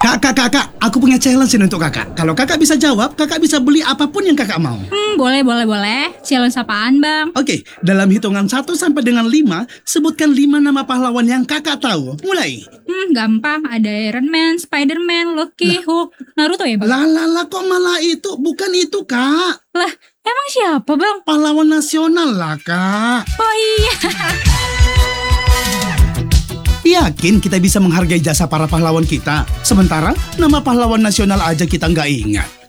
Kak, aku punya challenge ini untuk kakak. Kalau kakak bisa jawab, kakak bisa beli apapun yang kakak mau. Boleh. Challenge apaan, Bang? Oke, dalam hitungan 1 sampai dengan 5, sebutkan 5 nama pahlawan yang kakak tahu. Mulai. Gampang. Ada Iron Man, Spider-Man, Loki, Hulk, Naruto ya, Bang? Lah, kok malah itu? Bukan itu, Kak. Lah, emang siapa, Bang? Pahlawan nasional lah, Kak. Oh iya. Yakin kita bisa menghargai jasa para pahlawan kita? Sementara nama pahlawan nasional aja kita nggak ingat.